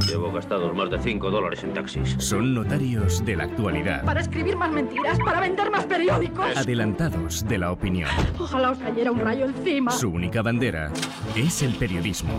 Llevo gastados más de $5 en taxis. Son notarios de la actualidad. Para escribir más mentiras, para vender más periódicos. Adelantados de la opinión. Ojalá os cayera un rayo encima. Su única bandera es el periodismo.